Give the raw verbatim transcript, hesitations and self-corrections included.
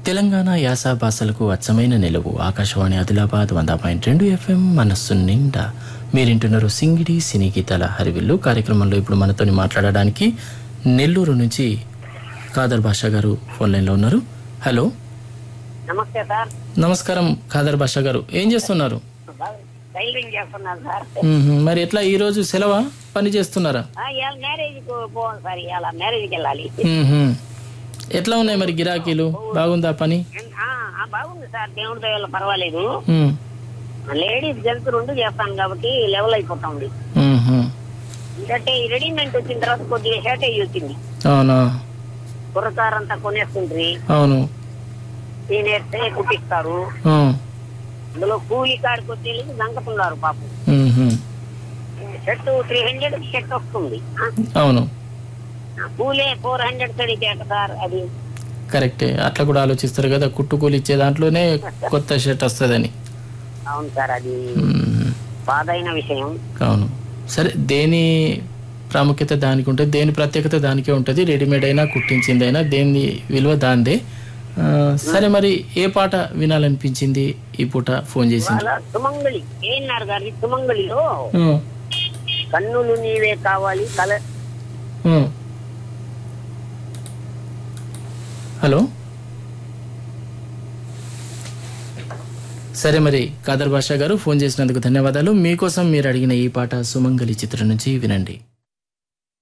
తెలంగాణ యాస భాషలకు అచ్చమైన నిలువు ఆకాశవాణి ఆదిలాబాద్ వంద పాయింట్ రెండు ఎఫ్ఎం మనస్సు నిండా మీరింటున్నారు సింగిడి సినీ గీతాల హరివిల్లు కార్యక్రమంలో ఇప్పుడు మనతోని మాట్లాడడానికి నెల్లూరు నుంచి ఖాదర్ బాషా గారు ఫోన్ లైన్లో ఉన్నారు. హలో, నమస్తే సార్. నమస్కారం ఖాదర్ బాషా గారు, ఏం చేస్తున్నారు? టైలరింగ్ చేస్తున్నాను సార్. మ్మ్హ్మ్. మరి ఎట్లా ఈ రోజు సెలవా, పని చేస్తున్నారా? మ్యారేజ్ కు పోవాలి సార్, ఇవాళ మ్యారేజ్కి వెళ్ళాలి. మ్మ్హ్మ్. ఎట్లా ఉన్నాయి మరి గిరాకీలు, బాగుందా పని? ఆ, ఆ, బాగుంది సార్, దేవుడి దయ వల్ల పర్వాలేదు. మ్మ్. లేడీస్ జెంట్స్ రెండు చేస్తాను కాబట్టి లెవెల్ అయిపోతా ఉంది. మ్మ్హ్మ్. ఎందుకంటే ఈ రెడీమేడ్ వచ్చిన తర్వాత కొద్దిగా షార్టేజ్ వచ్చింది. అవునా? కుర్రకారంతా కొనేస్తుండ్రి, అవును. సీనియర్స్ కుట్టిస్తారు. ఆ. అందులో కూలి కాడికి వచ్చేది దంకతున్నారు పాపం. మ్మ్హ్మ్. షర్ట్ త్రీ హండ్రెడ్ షర్ట్ వస్తుంది, అవును, కూలే ఫోర్ హండ్రెడ్ కడితేట సార్. అది కరెక్టే. అట్లా కూడా ఆలోచిస్తారు కదా, కుట్టుకూలి ఇచ్చే దాంట్లోనే కొత్త షర్ట్ వస్తుందని. అవును సార్, అది మ్మ్. బాధైన విషయం. అవును. సరే, దేని ప్రాముఖ్యత దానికి ఉంటుంది, దేని ప్రత్యేకత దానికే ఉంటుంది. రెడీమేడ్ అయినా కుట్టించిందైనా దేని విలువ దాందే. ఆ, సరే, మరి ఏ పాట వినాలనిపించింది ఈ పూట ఫోన్ చేసింది? వాళ్ళ సుమంగళి ఏఎన్ఆర్ గారి సుమంగళిలో ఆ, కన్నులు నీవే కావాలి కల. ఆ. హలో, సరే మరి ఖాదర్ బాషా గారు ఫోన్ చేసినందుకు ధన్యవాదాలు. మీకోసం మీరు అడిగిన ఈ పాట సుమంగళి చిత్రం నుంచి వినండి.